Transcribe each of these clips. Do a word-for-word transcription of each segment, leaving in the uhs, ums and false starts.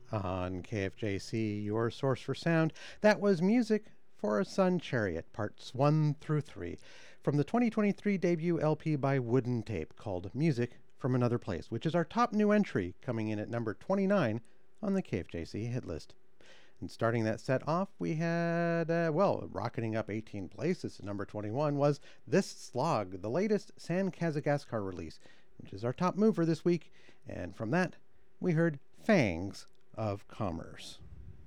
on K F J C, your source for sound. That was Music for a Sun Chariot, parts one through three, from the twenty twenty-three debut L P by Wooden Tape called Music from Another Place, which is our top new entry, coming in at number twenty-nine on the K F J C hit list. And starting that set off, we had, uh, well, rocketing up eighteen places to number twenty-one was This Slog, the latest San Kazagaskar release, which is our top mover this week. And from that, we heard Fangs of Commerce.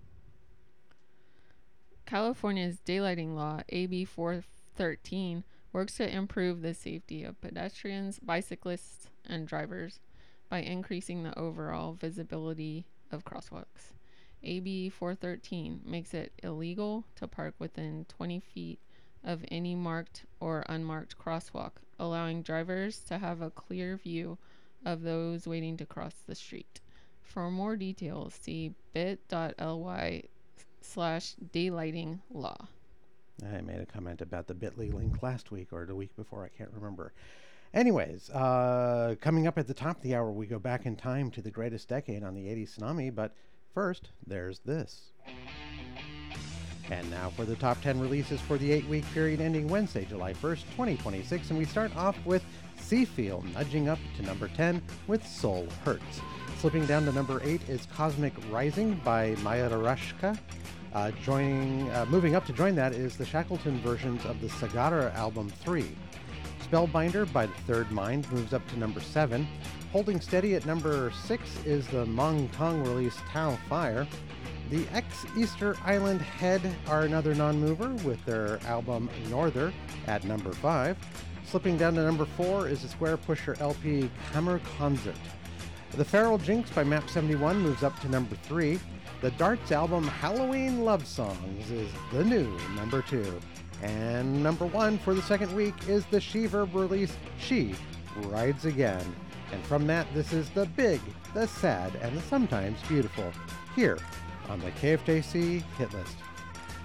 California's daylighting law, A B four thirteen, works to improve the safety of pedestrians, bicyclists, and drivers by increasing the overall visibility of crosswalks. A B four thirteen makes it illegal to park within twenty feet of any marked or unmarked crosswalk, allowing drivers to have a clear view of those waiting to cross the street. For more details, see bit.ly slash daylighting law. I made a comment about the bit.ly link last week or the week before, I can't remember. Anyways, uh, coming up at the top of the hour, we go back in time to the greatest decade on the eighties Tsunami, but first, there's this. And now for the top ten releases for the eight-week period ending Wednesday, July first, twenty twenty-six, and we start off with Seafeel, nudging up to number ten with Soul Hurts. Slipping down to number eight is Cosmic Rising by Mayarushka. Uh, joining, uh, moving up to join that is the Shackleton versions of the Sagara album three. Spellbinder by The Third Mind moves up to number seven. Holding steady at number six is the Mong Tong release Tau Fire. The ex-Easter Island Head are another non-mover with their album Norther at number five. Slipping down to number four is the Square Pusher L P Kammerkonzert. The Feral Jinx by Map seventy-one moves up to number three. The Darts album Halloween Love Songs is the new number two. And number one for the second week is the She-Verb release She Rides Again. And from that, this is the big, the sad, and the sometimes beautiful here on the K F J C Hit List.